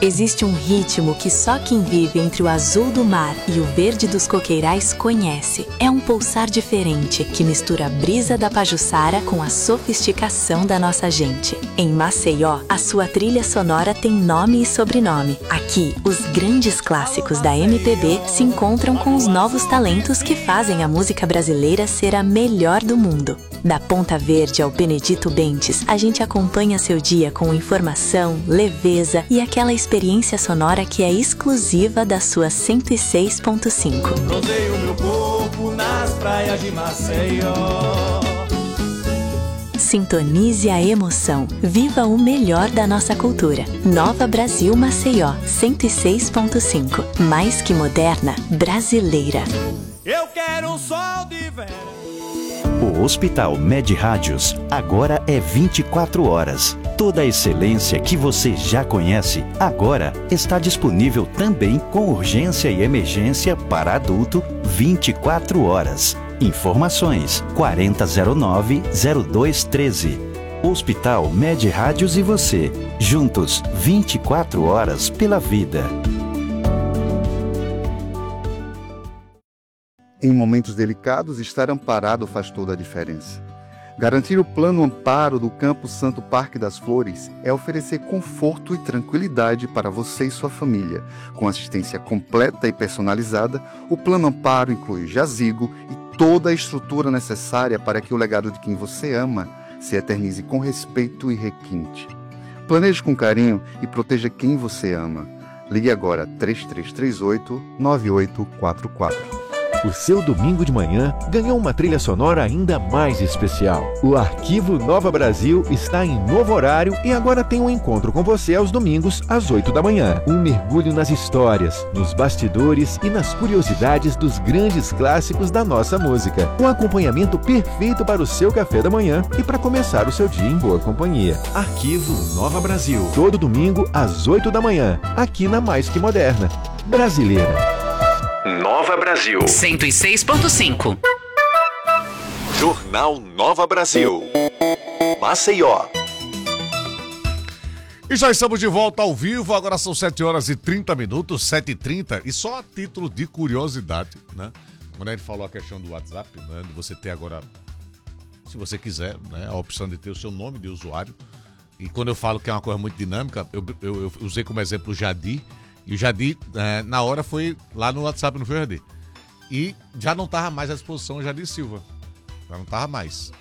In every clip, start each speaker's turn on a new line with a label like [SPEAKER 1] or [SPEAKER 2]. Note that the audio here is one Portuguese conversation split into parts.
[SPEAKER 1] Existe um ritmo que só quem vive entre o azul do mar e o verde dos coqueirais conhece. É um pulsar diferente que mistura a brisa da Pajuçara com a sofisticação da nossa gente. Em Maceió, a sua trilha sonora tem nome e sobrenome. Aqui, os grandes clássicos da MPB se encontram com os novos talentos que fazem a música brasileira ser a melhor do mundo. Da Ponta Verde ao Benedito Bentes, a gente acompanha seu dia com informação, leveza e aquela experiência sonora que é exclusiva da sua 106.5.
[SPEAKER 2] Rodeio meu corpo nas praias de Maceió.
[SPEAKER 1] Sintonize a emoção. Viva o melhor da nossa cultura. Nova Brasil Maceió, 106.5. Mais que moderna, brasileira.
[SPEAKER 2] Eu quero um sol de verão.
[SPEAKER 3] O Hospital Med Rádios agora é 24 horas. Toda a excelência que você já conhece, agora está disponível também com urgência e emergência para adulto 24 horas. Informações 4009-0213. Hospital Med Rádios e você, juntos 24 horas pela vida.
[SPEAKER 4] Em momentos delicados, estar amparado faz toda a diferença. Garantir o plano amparo do Campo Santo Parque das Flores é oferecer conforto e tranquilidade para você e sua família. Com assistência completa e personalizada, o plano amparo inclui jazigo e toda a estrutura necessária para que o legado de quem você ama se eternize com respeito e requinte. Planeje com carinho e proteja quem você ama. Ligue agora 3338-9844.
[SPEAKER 5] O seu domingo de manhã ganhou uma trilha sonora ainda mais especial. O Arquivo Nova Brasil está em novo horário e agora tem um encontro com você aos domingos às 8 da manhã. Um mergulho nas histórias, nos bastidores e nas curiosidades dos grandes clássicos da nossa música. Um acompanhamento perfeito para o seu café da manhã e para começar o seu dia em boa companhia. Arquivo Nova Brasil. Todo domingo às 8 da manhã, aqui na Mais Que Moderna. Brasileira.
[SPEAKER 3] Nova Brasil
[SPEAKER 6] 106.5.
[SPEAKER 3] Jornal Nova Brasil Maceió.
[SPEAKER 7] E já estamos de volta ao vivo, agora são 7 horas e 30 minutos, 7h30, e só a título de curiosidade, né? Quando a gente falou a questão do WhatsApp, né, de você ter agora, se você quiser, né, a opção de ter o seu nome de usuário, e quando eu falo que é uma coisa muito dinâmica, eu usei como exemplo o Jadi. E o Jadi, na hora, foi lá no WhatsApp, não foi, Jadi? E já não estava mais à disposição o Jadi Silva. Já não estava mais.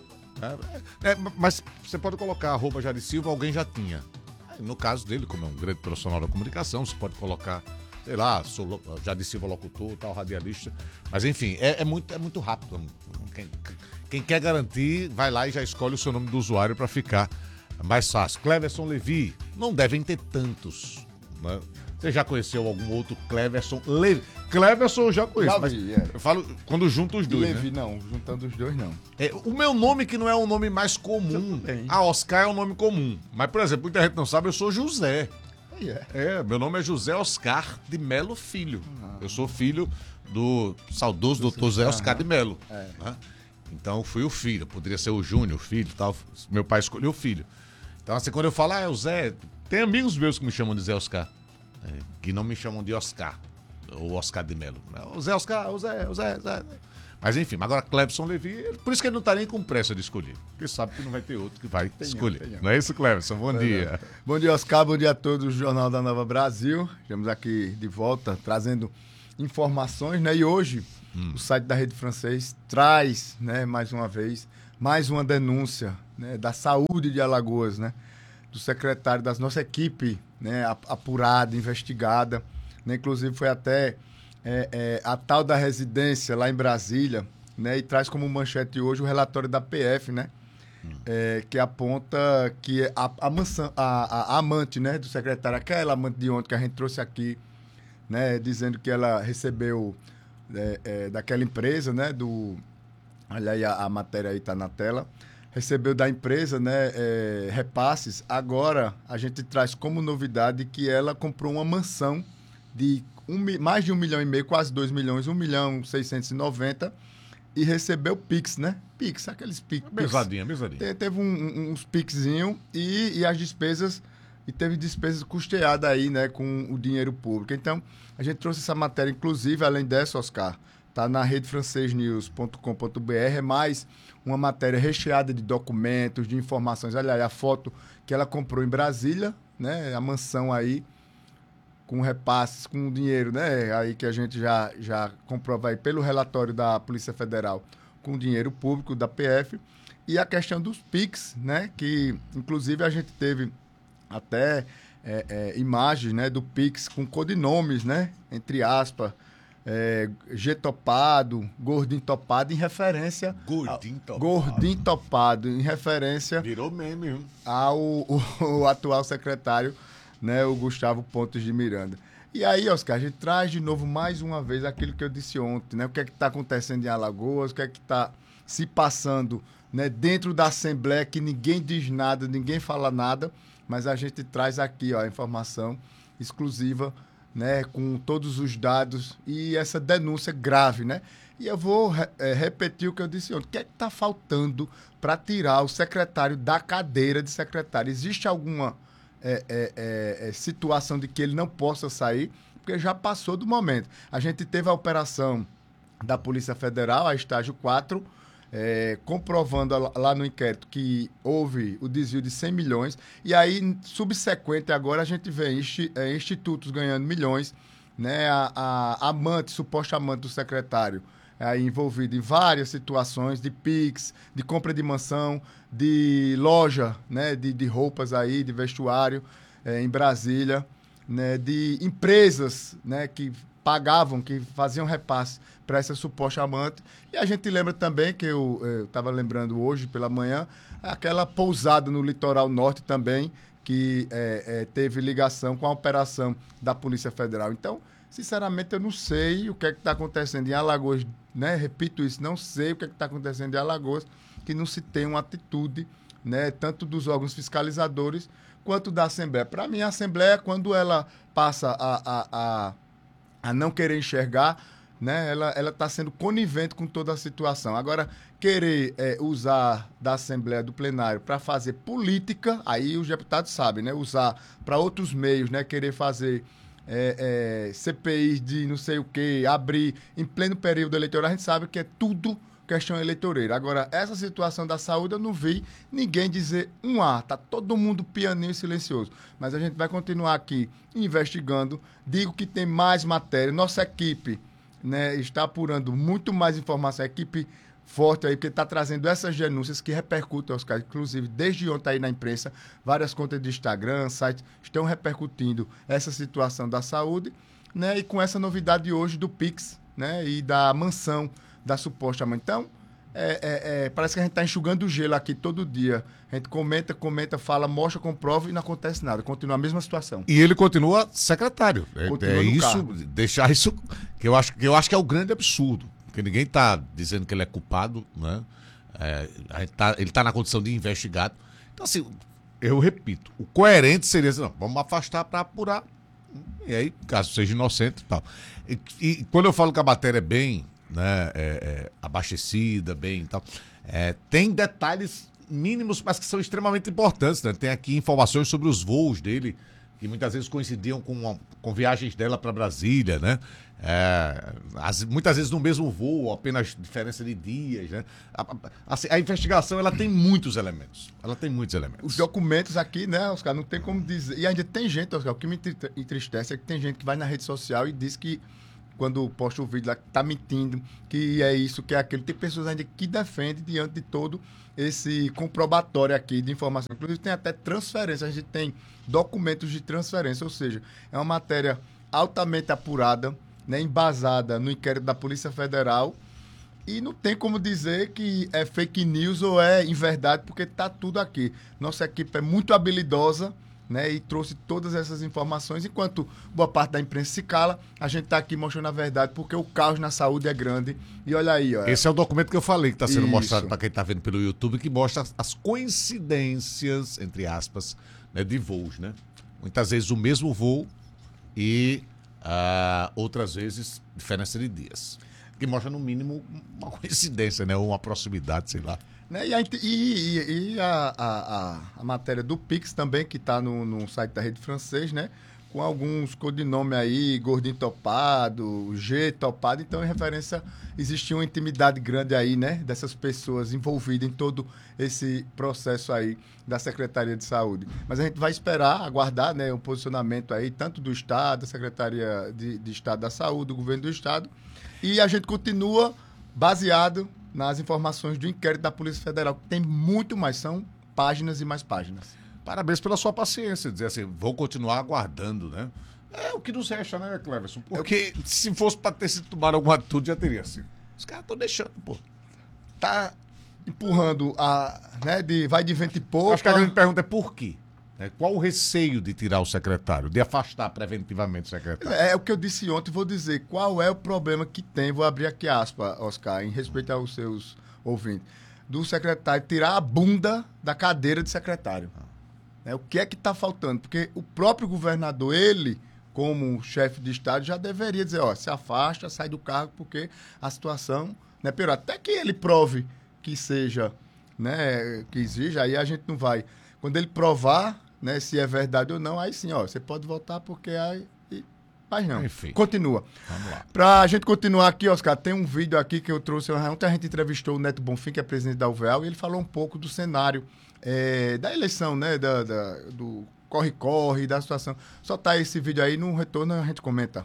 [SPEAKER 7] Mas você pode colocar @Jadi Silva, alguém já tinha. No caso dele, como é um grande profissional da comunicação, você pode colocar, sei lá, sou Jadi Silva locutor, tal, radialista. Mas enfim, é muito rápido. Quem quer garantir, vai lá e já escolhe o seu nome do usuário para ficar mais fácil. Cleverson Levi, não devem ter tantos, né? Você já conheceu algum outro Cleverson? Cleverson eu já conheço, mas eu falo quando junto os dois,
[SPEAKER 8] Levi,
[SPEAKER 7] né?
[SPEAKER 8] Não, juntando os dois não.
[SPEAKER 7] O meu nome que não é um nome mais comum. Oscar é um nome comum. Mas, por exemplo, muita gente não sabe, eu sou José. Meu nome é José Oscar de Melo Filho. Eu sou filho do saudoso doutor José Oscar de Melo. Né? Então, fui o filho. Poderia ser o Júnior, o filho e tal. Meu pai escolheu o filho. Então, assim, quando eu falo, é o Zé... Tem amigos meus que me chamam de Zé Oscar. Que não me chamam de Oscar, ou Oscar de Melo. O Zé Oscar, o Zé. Mas enfim, agora Cleverson Levi, por isso que ele não tá nem com pressa de escolher. Porque sabe que não vai ter outro que vai escolher. Não é isso, Cleverson? Bom dia.
[SPEAKER 8] Bom dia, Oscar. Bom dia a todos do Jornal da Nova Brasil. Estamos aqui de volta, trazendo informações, né? E hoje, o site da Rede Francês traz, né, mais uma vez, mais uma denúncia, né, da saúde de Alagoas, né? Do secretário da nossa equipe, né, apurada, investigada, né, inclusive foi até a tal da residência lá em Brasília, né, e traz como manchete hoje o relatório da PF, né, que aponta que a amante, né, do secretário, aquela amante de ontem que a gente trouxe aqui, né, dizendo que ela recebeu daquela empresa, né, olha aí a matéria aí está na tela, recebeu da empresa, né, repasses. Agora, a gente traz como novidade que ela comprou uma mansão de mais de 1,5 milhão, quase 2 milhões, 1.690.000, e recebeu Pix, né? Pix, aqueles Pix.
[SPEAKER 7] Mesadinha.
[SPEAKER 8] Teve uns Pixzinhos e as despesas e teve despesas custeadas aí, né, com o dinheiro público. Então, a gente trouxe essa matéria, inclusive, além dessa, Oscar, está na redefrancesnews.com.br, é mais uma matéria recheada de documentos, de informações. Olha aí a foto que ela comprou em Brasília, né, a mansão aí, com repasses, com dinheiro, né, aí que a gente já comprova aí pelo relatório da Polícia Federal, com dinheiro público da PF, e a questão dos PIX, né, que inclusive a gente teve até imagens, né, do PIX com codinomes, né, entre aspas, G topado, gordinho topado, em referência... Gordinho topado, em referência...
[SPEAKER 7] Virou meme, hein?
[SPEAKER 8] O atual secretário, né, o Gustavo Pontes de Miranda. E aí, Oscar, a gente traz de novo, mais uma vez, aquilo que eu disse ontem, né? O que é que está acontecendo em Alagoas, o que é que está se passando, né, dentro da Assembleia, que ninguém diz nada, ninguém fala nada, mas a gente traz aqui, ó, a informação exclusiva, né, com todos os dados e essa denúncia grave, né? E eu vou repetir o que eu disse ontem. O que é que está faltando para tirar o secretário da cadeira de secretário? Existe alguma situação de que ele não possa sair? Porque já passou do momento. A gente teve a operação da Polícia Federal, a estágio 4, comprovando lá no inquérito que houve o desvio de 100 milhões, e aí, subsequente agora, a gente vê institutos ganhando milhões, né? A amante, suposta amante do secretário, envolvida em várias situações de PIX, de compra de mansão, de loja, né, de roupas aí, de vestuário em Brasília, né, de empresas, né, que pagavam, que faziam repasse para essa suposta amante. E a gente lembra também, que eu estava lembrando hoje pela manhã, aquela pousada no litoral norte também, que teve ligação com a operação da Polícia Federal. Então, sinceramente, eu não sei o que é que está acontecendo em Alagoas, né? Repito isso, não sei o que é que está acontecendo em Alagoas, que não se tem uma atitude, né, tanto dos órgãos fiscalizadores quanto da Assembleia. Para mim, a Assembleia, quando ela passa a não querer enxergar, né, ela está sendo conivente com toda a situação. Agora, querer usar da Assembleia, do plenário, para fazer política, aí os deputados sabem, né, usar para outros meios, né, querer fazer CPIs de não sei o quê, abrir em pleno período eleitoral, a gente sabe que é tudo questão eleitoreira. Agora, essa situação da saúde, eu não vi ninguém dizer tá todo mundo pianinho e silencioso. Mas a gente vai continuar aqui investigando. Digo que tem mais matéria. Nossa equipe, né, está apurando muito mais informação. A equipe forte aí, porque está trazendo essas denúncias que repercutem, Oscar, inclusive desde ontem aí na imprensa, várias contas de Instagram, sites, estão repercutindo essa situação da saúde, né, e com essa novidade de hoje do PIX, né, e da mansão da suposta mãe. Então, parece que a gente está enxugando o gelo aqui todo dia. A gente comenta, fala, mostra, comprova e não acontece nada. Continua a mesma situação.
[SPEAKER 7] E ele continua secretário.
[SPEAKER 8] Continua no
[SPEAKER 7] isso,
[SPEAKER 8] cargo.
[SPEAKER 7] Deixar isso, que eu acho que é o grande absurdo. Porque ninguém está dizendo que ele é culpado, né? Ele está na condição de investigado. Então, assim, eu repito, o coerente seria assim, não, vamos afastar para apurar. E aí, caso seja inocente e tal. E quando eu falo que a matéria é bem, né, abastecida, bem e tal, tem detalhes mínimos, mas que são extremamente importantes, né? Tem aqui informações sobre os voos dele, que muitas vezes coincidiam com viagens dela para Brasília, né? Muitas vezes no mesmo voo, apenas diferença de dias, né? A investigação, ela tem muitos elementos.
[SPEAKER 8] Os documentos aqui, né, Oscar, não tem como dizer. E ainda tem gente, Oscar, o que me entristece é que tem gente que vai na rede social e diz que, quando posta o vídeo lá, tá mentindo, que é isso, que é aquilo. Tem pessoas ainda que defendem diante de todo esse comprobatório aqui de informação. Inclusive tem até transferência, a gente tem documentos de transferência, ou seja, é uma matéria altamente apurada, né, embasada no inquérito da Polícia Federal, e não tem como dizer que é fake news ou é inverdade, porque está tudo aqui. Nossa equipe é muito habilidosa, né, e trouxe todas essas informações. Enquanto boa parte da imprensa se cala, a gente está aqui mostrando a verdade, porque o caos na saúde é grande. E olha aí, ó.
[SPEAKER 7] Esse é o documento que eu falei, que está sendo mostrado para quem está vendo pelo YouTube, que mostra as coincidências, entre aspas, né, de voos, né? Muitas vezes o mesmo voo e outras vezes diferença de dias. Que mostra, no mínimo, uma coincidência, né? Ou uma proximidade, sei lá.
[SPEAKER 8] Né? E a matéria do Pix também, que está no site da Rede Francês, né? Com alguns codinomes aí, Gordinho Topado, G Topado. Então, em referência, existia uma intimidade grande aí, né? Dessas pessoas envolvidas em todo esse processo aí da Secretaria de Saúde. Mas a gente vai esperar, aguardar, né? Um posicionamento aí, tanto do Estado, da Secretaria de Estado da Saúde, do Governo do Estado. E a gente continua baseado nas informações do inquérito da Polícia Federal, que tem muito mais, são páginas e mais páginas.
[SPEAKER 7] Parabéns pela sua paciência, dizer assim, vou continuar aguardando, né? É o que nos resta, né, Cleverson? Porque se fosse para ter sido tomado alguma atitude, já teria sido. Os caras estão deixando, pô.
[SPEAKER 8] Tá empurrando vai de vento e pouco.
[SPEAKER 7] Acho que a grande pergunta é por quê? Qual o receio de tirar o secretário, de afastar preventivamente o secretário?
[SPEAKER 8] É o que eu disse ontem, vou dizer qual é o problema que tem, vou abrir aqui aspas, Oscar, em respeito aos seus ouvintes, do secretário tirar a bunda da cadeira de secretário. O que é que está faltando? Porque o próprio governador, ele, como chefe de Estado, já deveria dizer, se afasta, sai do cargo, porque a situação, né, pior. Até que ele prove que seja, né, que exija, aí a gente não vai. Quando ele provar, né, se é verdade ou não, aí sim, você pode voltar, porque aí... Mas não, enfim. Continua.
[SPEAKER 7] Vamos lá.
[SPEAKER 8] Pra gente continuar aqui, Oscar, tem um vídeo aqui que eu trouxe ontem, a gente entrevistou o Neto Bonfim, que é presidente da UVEAL, e ele falou um pouco do cenário da eleição, né, do corre-corre, da situação. Só tá esse vídeo aí, no retorno a gente comenta.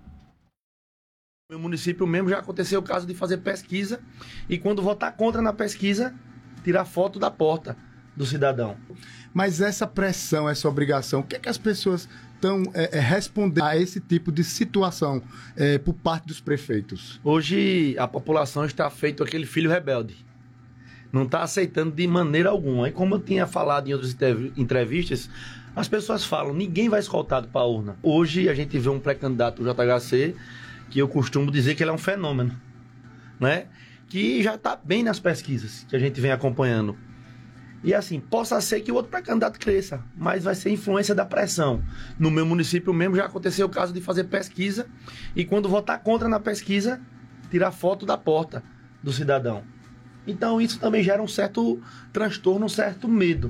[SPEAKER 9] No meu município mesmo já aconteceu o caso de fazer pesquisa e quando votar contra na pesquisa, tirar foto da porta do cidadão.
[SPEAKER 8] Mas essa pressão, essa obrigação, o que é que as pessoas estão respondendo a esse tipo de situação por parte dos prefeitos?
[SPEAKER 9] Hoje a população está feito aquele filho rebelde. Não está aceitando de maneira alguma. E como eu tinha falado em outras entrevistas, as pessoas falam, ninguém vai escoltado para a urna. Hoje a gente vê um pré-candidato do JHC, que eu costumo dizer que ele é um fenômeno, né? Que já está bem nas pesquisas que a gente vem acompanhando. E assim, possa ser que o outro pré-candidato cresça, mas vai ser influência da pressão. No meu município mesmo já aconteceu o caso de fazer pesquisa e quando votar contra na pesquisa, tirar foto da porta do cidadão. Então isso também gera um certo transtorno, um certo medo.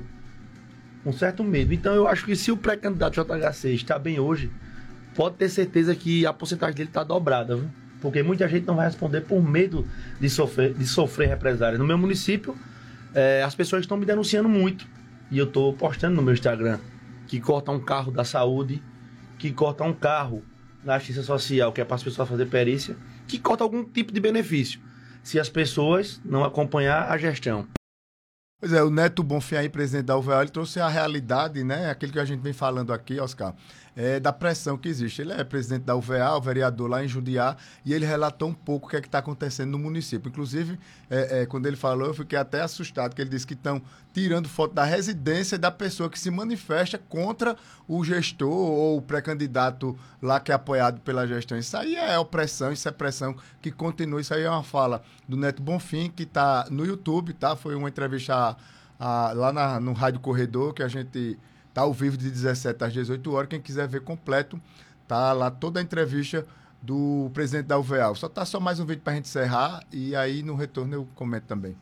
[SPEAKER 9] Então eu acho que se o pré-candidato JHC está bem hoje, pode ter certeza que a porcentagem dele está dobrada, viu? Porque muita gente não vai responder por medo de sofrer represália. No meu município, as pessoas estão me denunciando muito. E eu estou postando no meu Instagram que corta um carro da saúde, que corta um carro na assistência social, que é para as pessoas fazer perícia, que corta algum tipo de benefício, se as pessoas não acompanhar a gestão.
[SPEAKER 8] Pois é, o Neto Bonfim aí, presidente da UVEAL, ele trouxe a realidade, né, aquilo que a gente vem falando aqui, Oscar, da pressão que existe. Ele é presidente da UVEAL, vereador lá em Jundiá, e ele relatou um pouco o que é que está acontecendo no município. Inclusive, quando ele falou, eu fiquei até assustado, que ele disse que estão tirando foto da residência da pessoa que se manifesta contra o gestor ou o pré-candidato lá que é apoiado pela gestão. Isso aí é opressão, isso é pressão que continua. Isso aí é uma fala do Neto Bonfim, que está no YouTube, tá? Foi uma entrevista lá no Rádio Corredor, que a gente tá ao vivo de 17 às 18 horas. Quem quiser ver completo, tá lá toda a entrevista do presidente da UVEAL. Só mais um vídeo para a gente encerrar e aí no retorno eu comento também.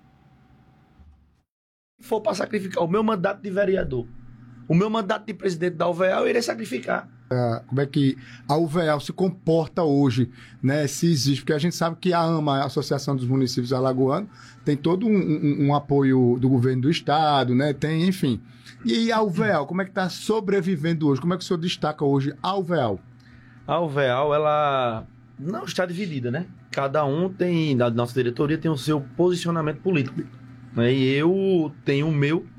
[SPEAKER 9] Se for para sacrificar o meu mandato de vereador, o meu mandato de presidente da UVEAL, eu irei sacrificar.
[SPEAKER 8] Como é que a UVEAL se comporta hoje, né? Se existe, porque a gente sabe que a AMA, a Associação dos Municípios Alagoanos, tem todo um apoio do governo do estado, né? Tem, enfim. E a UVEAL, como é que está sobrevivendo hoje? Como é que o senhor destaca hoje a UVEAL?
[SPEAKER 9] A UVEAL, ela não está dividida, né? Cada um tem, da nossa diretoria, tem o seu posicionamento político. Né? E eu tenho o meu,